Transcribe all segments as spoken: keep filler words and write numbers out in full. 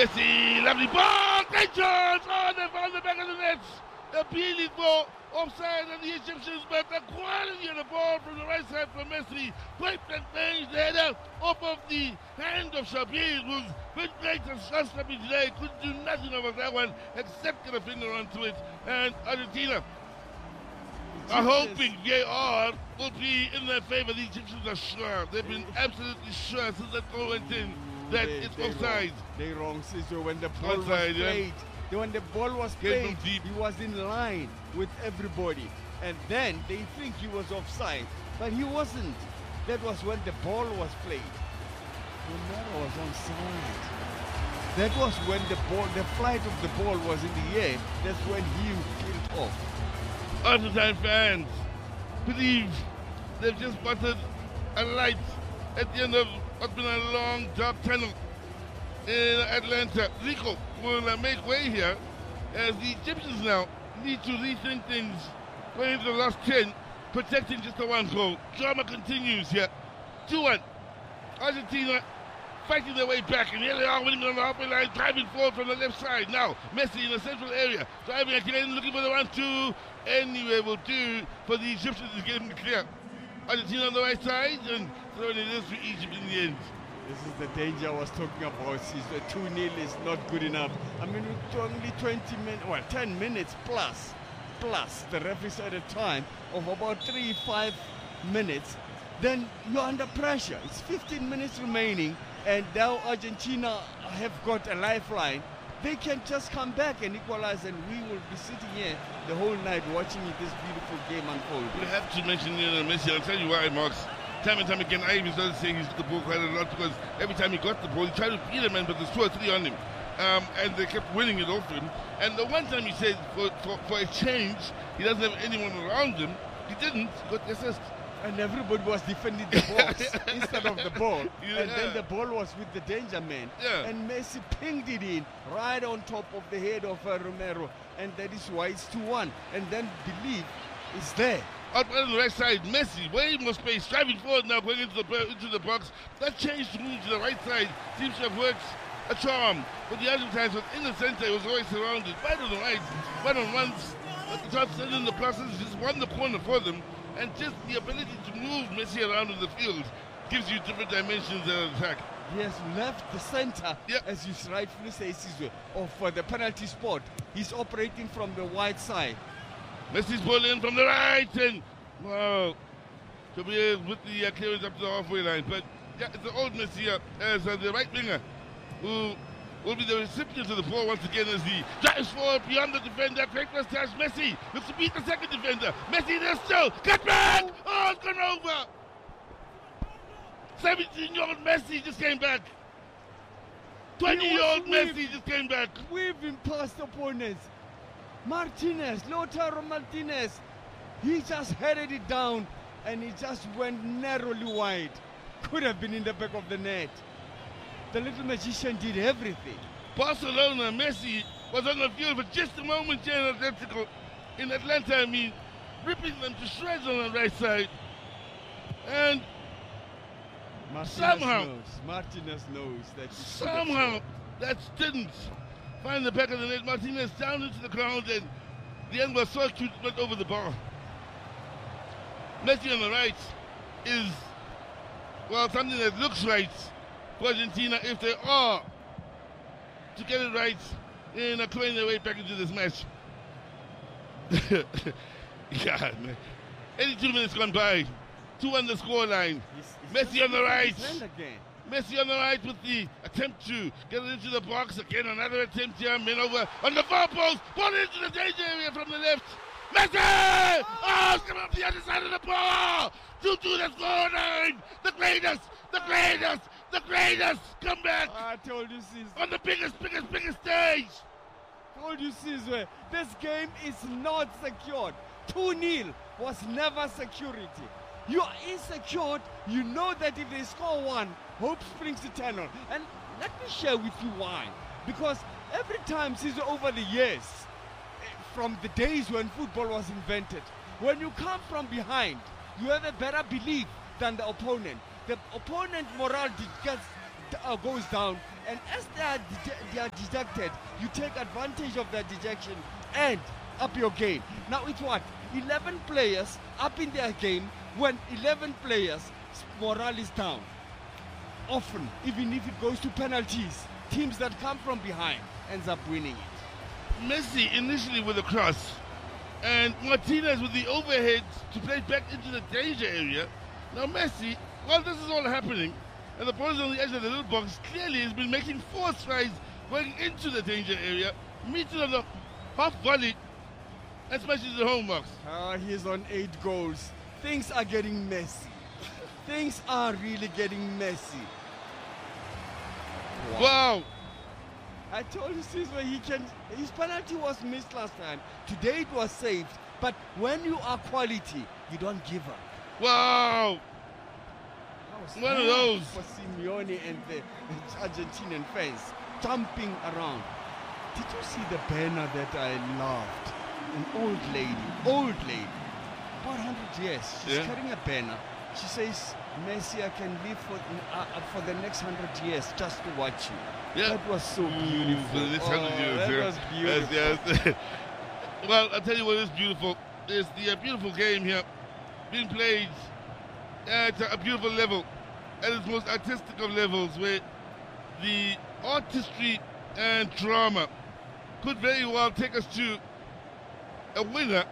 Messi, lovely ball, great chance! Oh, they found the back of the net. Appealing for offside, and the Egyptians, but the quality of the ball from the right side from Messi, quite blank range, the header off of the hand of Shabir, who's been great and Shastabi today, couldn't do nothing about that one except get a finger onto it, and Argentina are hoping V A R will be in their favour. The Egyptians are sure, they've been absolutely sure since that goal went in that they, it's they offside. Wrong. They wrong, Siso, when the ball Offside, was yeah. played. When the ball was Came played, from deep. he was in line with everybody. And then they think he was offside, but he wasn't. That was when the ball was played. Romero was onside. That was when the ball, the flight of the ball was in the air. That's when he peeled off. Argentine fans believe they've just spotted a light at the end of what's been a long, dark tunnel in Atlanta. Rico will uh, make way here as the Egyptians now need to rethink things going into the last ten, protecting just the one goal. Drama continues here. two one. Argentina fighting their way back, and here they are winning on the halfway line, driving forward from the left side. Now, Messi in the central area, driving again, looking for the one two. Anyway will do for the Egyptians to get them clear. Argentina on the right side, and throwing it in to Egypt in the end. This is the danger I was talking about. The two nil is not good enough. I mean, with only twenty minutes, well, ten minutes plus, plus the referee said a time of about three, five minutes, then you're under pressure. It's fifteen minutes remaining, and now Argentina have got a lifeline. They can just come back and equalize, and we will be sitting here the whole night watching this beautiful game unfold. We have to mention Lionel Messi. I'll tell you why, Marks. Time and time again, I even started saying he's the ball quite a lot because every time he got the ball, he tried to beat him, man, but there's two or three on him. Um, and they kept winning it off him. And the one time he said, for, for, for a change, he doesn't have anyone around him, he didn't, he got the assist. And everybody was defending the box instead of the ball. Yeah. And then the ball was with the danger man. Yeah. And Messi pinged it in right on top of the head of uh, Romero. And that is why it's two one. And then believe is there. Out on the right side, Messi, way more space, driving forward now, going into the into the box. That change to move to the right side seems to have worked a charm. But the Argentines was in the center, it was always surrounded. Right on the right, one on ones, at the top, sending the crosses, just won the corner for them. And just the ability to move Messi around in the field gives you different dimensions of attack. He has left the center, yep. as you rightfully say, Sizwe, of uh, the penalty spot. He's operating from the wide side. Messi's ball in from the right, and wow, to be with the uh, clearance up to the halfway line. But yeah, it's the old Messi uh, as uh, the right winger who will be the recipient of the ball once again as he drives forward beyond the defender. Great first touch. Messi looks to beat the second defender. Messi there still. Cut back! Oh, it's gone over. seventeen-year-old Messi just came back. twenty-year-old Messi just came back. Weaving past opponents. Martinez, Lautaro Martinez, he just headed it down and he just went narrowly wide. Could have been in the back of the net. The little magician did everything. Barcelona, Messi was on the field for just a moment here in Atletico, in Atlanta, I mean, ripping them to shreds on the right side. And Martinez somehow, knows, Martinez knows that somehow that didn't find the back of the net. Martinez down into the ground, and the end was so cute, went over the bar. Messi on the right is, well, something that looks right for Argentina if they are to get it right in a clawing their way back into this match. Yeah, man. eighty-two minutes gone by. Two on the score line. Messi on the right. Messi on the right with the attempt to get it into the box. Again, another attempt here. Men over on the far post. Ball into the danger area from the left. Messi! Oh, it's coming up the other side of the ball. two two the score line. The greatest, the greatest, the greatest comeback. I told you, Sizwe. On the biggest, biggest, biggest stage. Told you, Sizwe. This game is not secured. two nil was never security. You are insecure. You know that if they score one, hope springs eternal. And let me share with you why. Because every time, Sizwe, over the years, from the days when football was invented, when you come from behind, you have a better belief than the opponent. The opponent morale gets, uh, goes down, And as they are, de they are dejected, you take advantage of their dejection and up your game. Now it's what? eleven players up in their game when eleven players morale is down. Often, even if it goes to penalties, teams that come from behind ends up winning it. Messi initially with a cross, and Martinez with the overhead to play back into the danger area. Now Messi, while this is all happening, and the ball is on the edge of the little box, clearly has been making four strides going into the danger area, meets it on the half volley, and smashes the home box. Ah, he's on eight goals. Things are getting messy. Things are really getting messy. Wow. wow. I told you Sizwe, he can. His penalty was missed last time. Today it was saved. But when you are quality, you don't give up. Wow. One of those. For Simeone and the Argentinian fans jumping around. Did you see the banner that I loved? An old lady, old lady, about one hundred years. She's yeah. carrying a banner. She says, Messi, I can live for, uh, for the next one hundred years just to watch you. Yeah. That was so beautiful. Ooh, oh, years, that yeah. was beautiful. Yes, yes. Well, I'll tell you what is beautiful. It's the uh, beautiful game here being played at a beautiful level, at its most artistic of levels, where the artistry and drama could very well take us to a winner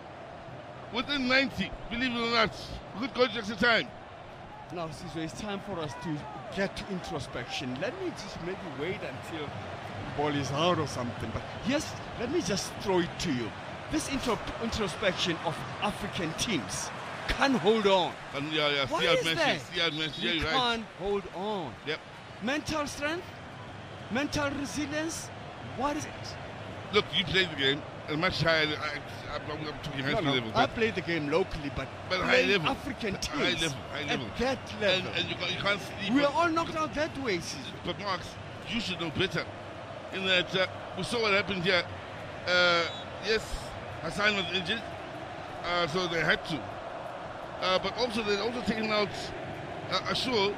within ninety, believe it or not. Good coach extra time. Now, Sizwe, it's time for us to get to introspection. Let me just maybe wait until the ball is out or something. But yes, let me just throw it to you. This intro introspection of African teams can't hold on. And yeah, yeah. What see is Messi, that? See Messi, you yeah, can't right. hold on. Yep. Mental strength, mental resilience. What is it? Look, you played the game at much higher. I, I'm, I'm talking high no, school no, level. I played the game locally, but, but high level. African teams high level, high level. at that level. And, and you, you can't sleep. We are all knocked out that way. But Marks, you should know better. In that uh, we saw what happened here. Uh, yes, Hassan was injured, uh, so they had to. Uh, but also they also taken out uh, Ashur,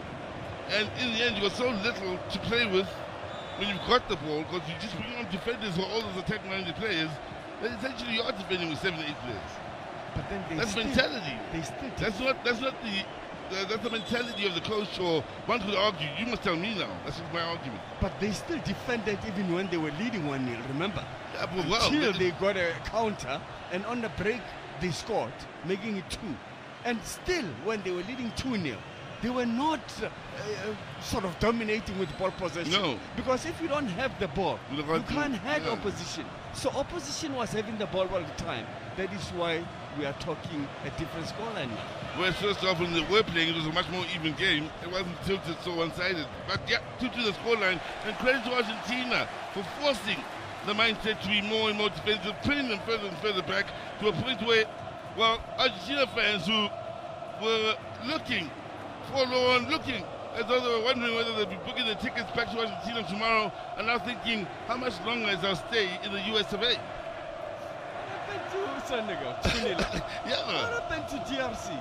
and in the end you got so little to play with when you've got the ball, because you just bring on defenders who are all those attack-minded players. Then essentially you are defending with seven, eight players. But then they that's still, mentality. They still that's not. That's not the. Uh, that's the mentality of the coach. Or one could argue. You must tell me now. That's just my argument. But they still defended even when they were leading one nil. Remember? Yeah, but well, Until they got a counter, and on the break they scored, making it two. And still, when they were leading two nil, they were not uh, uh, sort of dominating with ball possession. No. Because if you don't have the ball, you can't have yeah. opposition. So opposition was having the ball all the time. That is why we are talking a different scoreline now. Whereas first off, when they were playing, it was a much more even game. It wasn't tilted so one-sided. But yeah, two to the scoreline. And credit to Argentina for forcing the mindset to be more and more defensive, putting them further and further back to a point where, well, Argentina fans who were looking forlorn, looking as though they were wondering whether they'd be booking their tickets back to Argentina tomorrow, and now thinking, how much longer is our stay in the U S of A? What happened to Senegal? Yeah, man. What happened to D R C?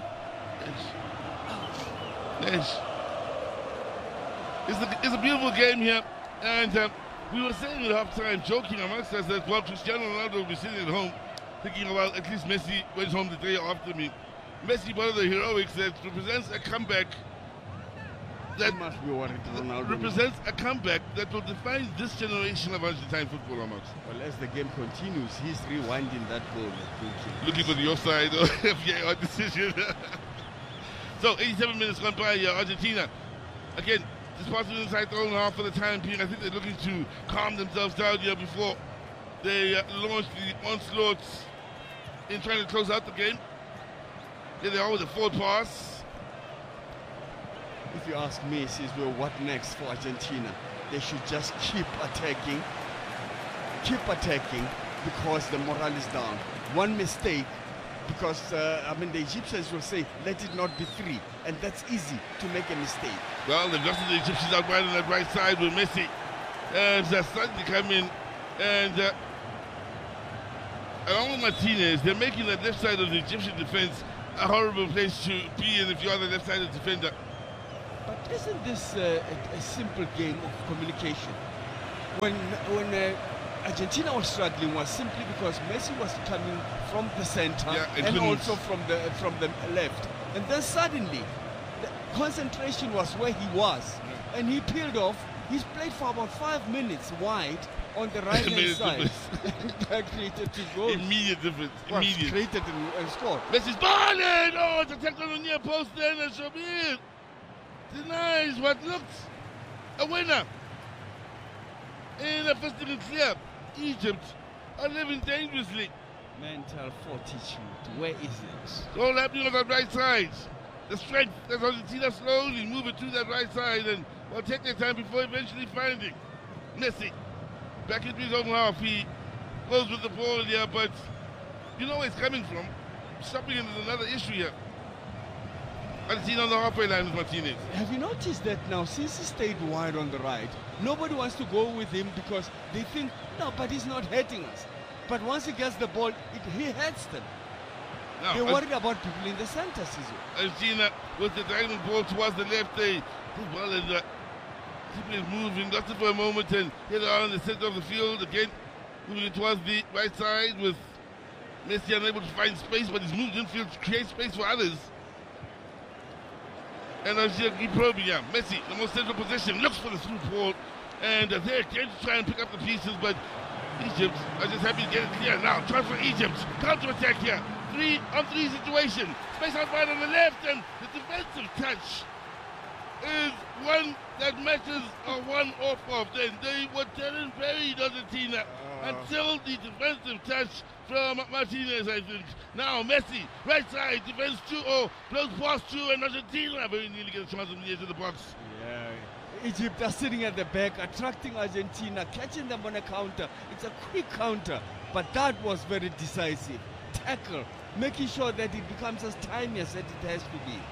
Yes. Yes. It's a, it's a beautiful game here, and uh, we were saying at halftime, joking amongst us that, well, Cristiano Ronaldo will be sitting at home thinking about at least Messi went home the day after me. Messi, one of the heroics that represents a comeback that must be worried Ronaldo represents a comeback that will define this generation of Argentine football, Max. Well, as the game continues, he's rewinding that goal. Looking for the offside or V A R decision. So, eighty-seven minutes gone by, uh, Argentina. Again, just passing inside the own half for the time being. I think they're looking to calm themselves down here before they uh, launch the onslaught in trying to close out the game. Here they are with a forward pass. If you ask me, says, well, what next for Argentina? They should just keep attacking, keep attacking, because the morale is down. One mistake, because, uh, I mean, the Egyptians will say, let it not be three, and that's easy to make a mistake. Well, they've got the Egyptians out wide on that right side with Messi. And they're starting to come in, and uh, along with Martinez, they're making the left side of the Egyptian defense a horrible place to be in if you are the left-sided defender. But Isn't this uh, a, a simple game of communication? When when uh, Argentina was struggling was simply because Messi was coming from the center Yeah, and and couldn't- also from the from the left, and then suddenly the concentration was where he was, and he peeled off. He's played for about five minutes wide on the right hand Made a side. difference. That created two goals. Immediate difference. Well, Immediate. created and, and scored. Messi's balling! Oh, it's attacked on the near post then, and Shabir denies what looked a winner. In the first thing clear, Egypt are living dangerously. Mental fortitude, where is it? It's all happening on that right side. The strength that Argentina slowly move it to that right side and will take their time before eventually finding Messi. Back into his own half, he goes with the ball here, but you know where it's coming from. Stopping it is another issue here. Argentina on the halfway line with Martinez. Have you noticed that now, since he stayed wide on the right, nobody wants to go with him because they think, no, but he's not hurting us. But once he gets the ball, it, he hurts them. Now, They're worried about people in the center, Sisu. Argentina with the diagonal ball towards the left, they do well and uh, simply is moving, lost it for a moment and hit it out in the center of the field again, moving towards the right side with Messi unable to find space, but he's moved infield to create space for others. And Argentina keep probing, yeah. Messi, the most central position, looks for the through ball, and uh, they're again to try and pick up the pieces, but Egypt are just happy to get it clear. Now, transfer Egypt, counter-attack here. Three on three situation. Space out wide on the left, and the defensive touch is one that matches a one off of. Then they were telling very Argentina Uh. until the defensive touch from Martinez, I think. Now Messi, right side, defense two oh, blows past two, and Argentina very nearly get a chance on the edge of the box. Yeah. Egypt are sitting at the back, attracting Argentina, catching them on a counter. It's a quick counter, but that was very decisive. Tackle, making sure that it becomes as tiny as it has to be.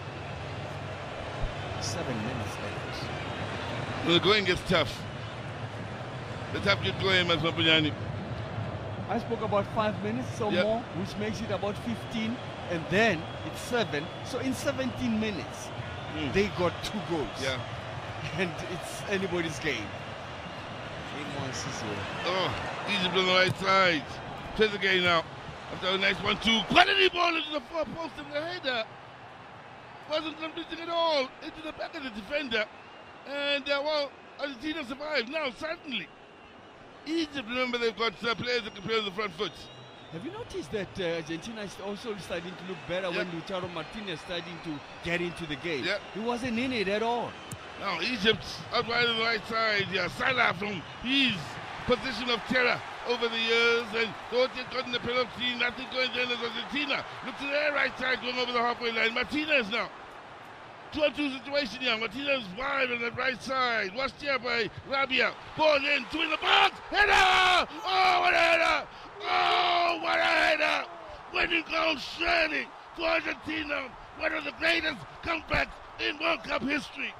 Seven minutes left. Well, the going gets tough. The tough get going, Mas Mapunyani. I spoke about five minutes or Yep. more, which makes it about fifteen, and then it's seven. So in seventeen minutes, Mm. they got two goals. Yeah. And it's anybody's game. Game one, Sisu. Oh, Egypt on the right side. Play the game now. After a nice one, two. Quality ball into the far post of the header. Wasn't completing at all. Into the back of the defender. And, uh, well, Argentina survived. Now, suddenly, Egypt, remember, they've got uh, players that can play on the front foot. Have you noticed that uh, Argentina is also starting to look better Yep. when Lautaro Martinez starting to get into the game? Yep. He wasn't in it at all. Now, Egypt out wide on the right side. Yeah, Salah from his position of terror over the years. And don't get caught in the penalty. Nothing going there as Argentina. Look to their right side going over the halfway line. Martinez now. Two on two situation here. Martinez wide on the right side. Watched here by Rabia. Ball in, two in the box. Header! Oh, what a header! Oh, what a header! Winning goal surely for Argentina. One of the greatest comebacks in World Cup history.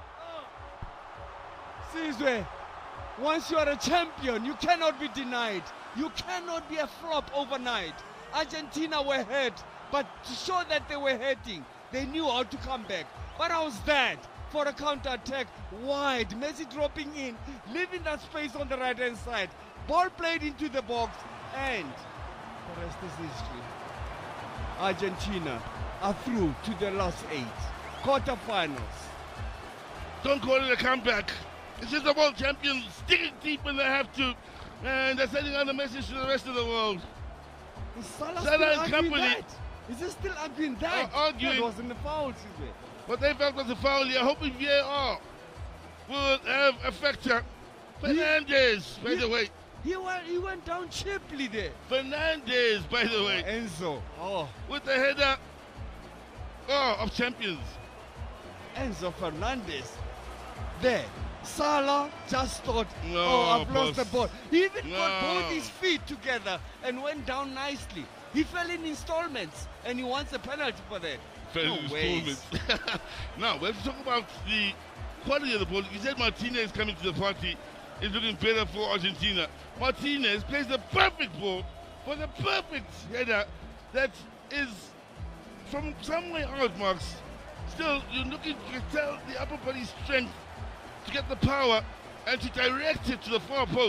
Sizwe, once you are a champion, you cannot be denied. You cannot be a flop overnight. Argentina were hurt, but to show that they were hurting, they knew how to come back. But how's that for a counter-attack? Wide, Messi dropping in, leaving that space on the right-hand side. Ball played into the box, and the rest is history. Argentina are through to the last eight, quarterfinals. Don't call it a comeback. It's just the world champions digging deep when they have to. And they're sending out a message to the rest of the world. Is Salah Salah still and arguing company. that? Is he still arguing that? Uh, arguing. That wasn't a foul, is it? What they felt was a foul here, hoping V A R will have a factor. Fernandez, by he- the way. He went, he went down cheaply there. Fernandez, by the way. Enzo. Oh, With the header oh, of champions. Enzo Fernandez. There. Salah just thought, No, oh, I've lost boss. the ball. He even got No. both his feet together and went down nicely. He fell in installments and he wants a penalty for that. Fell No in ways. installments. Now, we have to talk about the quality of the ball. You said Martinez coming to the party is looking better for Argentina. Martinez plays the perfect ball for the perfect header that is from somewhere out, Marks. Still, you're looking to tell the upper body strength to get the power and to direct it to the far post.